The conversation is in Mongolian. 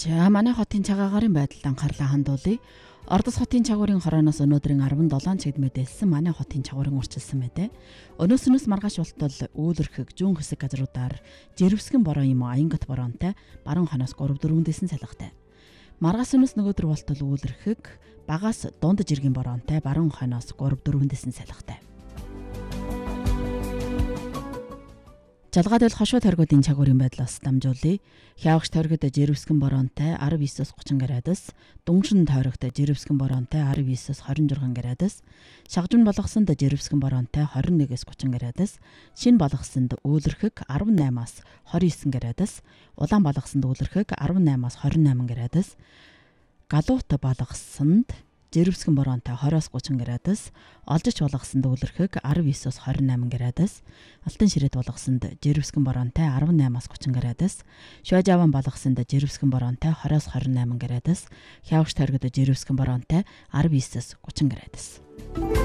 За манай хотын цагаагаарын байдалд анхаарлаа хандуулъя. Ордос хотын чагуурын хорооноос өнөөдрийн 17 цагт мэдээлсэн манай хотын чагуурын урчилсан мэдээ. Өнөөснөөс маргааш болтол Үүлэрхэг, Жүүн хэсэг газруудаар жирвсгэн бороо юм аянгат бороонтай баруун хойноос 3-4 дэсэн салхитай. Маргааш өнөөс нөгөөдөр болтол Үүлэрхэг, багаас дунд жиргэн бороонтай баруун хойноос 3-4 дэсэн салхитай. Жалгаад бол хошуу тойргуудын чагуурын байдлаас дамжуулъя. Хявагч тойрогт жирвсгэн бороонтой 19-с 30 градус, Дунгшин тойрогт жирвсгэн бороонтой 19-с 26 градус, Шагжин болгосонд жирвсгэн бороонтой 21-с 30 градус, Шин болгосонд Үүлэрхэг 18-аас 29 градус, Улаан болгосонд Үүлэрхэг 18-аас 28 градус, Галуут болгосонд жирвсгэн бороонтой 20-с 30 градус, Олжич болгосонд Үүлэрхэг 19-с 28 градус, Алтан ширэт болгосонд жирвсгэн бороонтой 18-аас 30 градус, Шуажаван болгосонд жирвсгэн бороонтой 20-с 28 градус, Хявагч тойрогт жирвсгэн бороонтой 19-с 30 градус.